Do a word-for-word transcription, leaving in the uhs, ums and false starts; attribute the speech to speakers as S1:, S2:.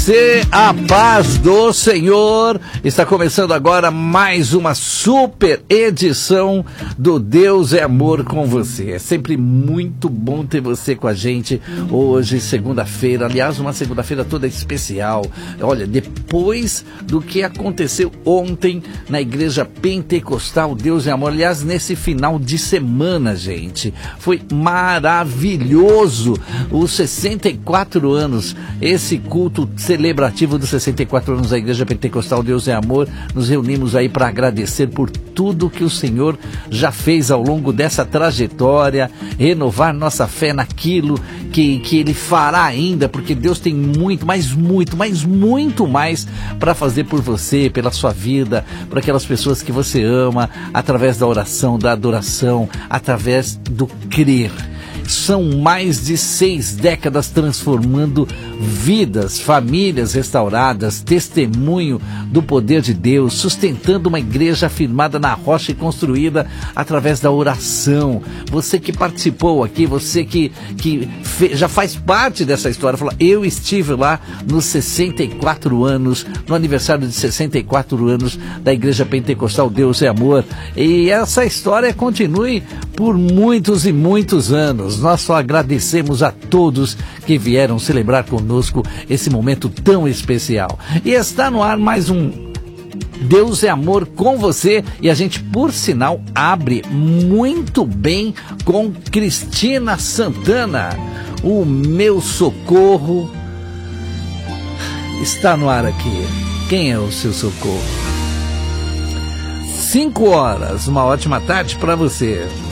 S1: você, a paz do Senhor. Está começando agora mais uma super edição do Deus é Amor com você. É sempre muito bom ter você com a gente hoje, segunda-feira. Aliás, uma segunda-feira toda especial. Olha, depois do que aconteceu ontem na Igreja Pentecostal Deus é Amor. Aliás, nesse final de semana, gente, foi maravilhoso. Os sessenta e quatro anos, esse culto celebrativo dos sessenta e quatro anos da Igreja Pentecostal Deus é Amor, nos reunimos aí para agradecer por tudo que o Senhor já fez ao longo dessa trajetória, renovar nossa fé naquilo que, que Ele fará ainda, porque Deus tem muito, mas muito, mas muito mais para fazer por você, pela sua vida, por aquelas pessoas que você ama, através da oração, da adoração, através do crer. São mais de seis décadas transformando vidas, famílias restauradas, testemunho do poder de Deus, sustentando uma igreja afirmada na rocha e construída através da oração. Você que participou aqui, você que, que fe, já faz parte dessa história, fala, eu estive lá nos sessenta e quatro anos, no aniversário de sessenta e quatro anos da Igreja Pentecostal Deus é Amor, e essa história continue por muitos e muitos anos. Nós só agradecemos a todos que vieram celebrar conosco esse momento tão especial. E está no ar mais um Deus é Amor com você, e a gente, por sinal, abre muito bem com Cristina Santana. O meu socorro está no ar aqui. Quem é o seu socorro? Cinco horas, uma ótima tarde para você.